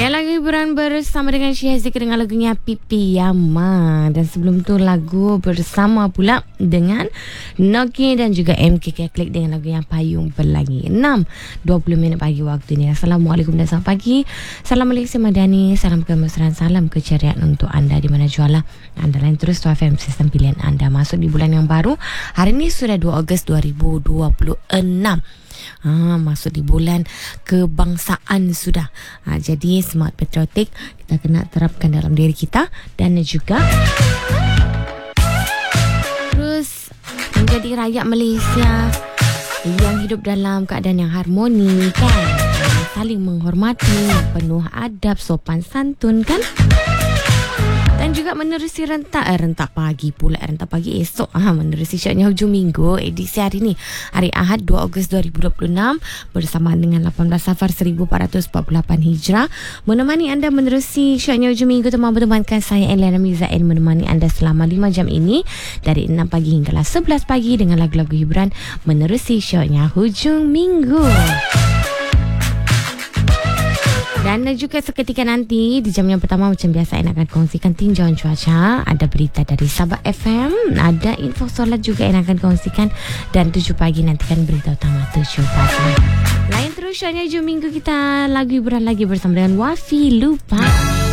Ya, lagu hiburan bersama dengan Syihazik dengan lagunya Pipi Yama. Dan sebelum tu lagu bersama pula dengan Noki dan juga MKK Klik dengan lagu yang Payung Pelangi. 6:20 minit pagi waktu ni. Assalamualaikum dan selamat pagi. Salam Malaysia Madani, salam kemesraan, salam keceriaan untuk anda di mana jualah anda lain terus tu FM sistem pilihan anda. Masuk di bulan yang baru. Hari ni sudah 2 Ogos 2026. Masuk di bulan kebangsaan sudah. Jadi semangat patriotik kita kena terapkan dalam diri kita dan juga terus menjadi rakyat Malaysia yang hidup dalam keadaan yang harmoni kan, saling menghormati, penuh adab, sopan santun kan. Dan juga menerusi rentak pagi esok menerusi syoknya hujung minggu edisi hari ni, hari Ahad 2 Ogos 2026 bersamaan dengan 18 Safar 1448 Hijrah. Menemani anda menerusi syoknya hujung minggu teman-temankan saya Eliana Mizain, menemani anda selama 5 jam ini dari 6 pagi hinggalah 11 pagi dengan lagu-lagu hiburan menerusi syoknya hujung minggu. Dan juga seketika nanti di jam yang pertama macam biasa saya akan kongsikan tinjauan cuaca, ada berita dari Sabah FM, ada info solat juga yang akan kongsikan, dan 7 pagi nantikan berita utama 7 pagi. Lain terus syoknya hujung minggu kita lagu hiburan lagi bersama dengan Wafi Lupa.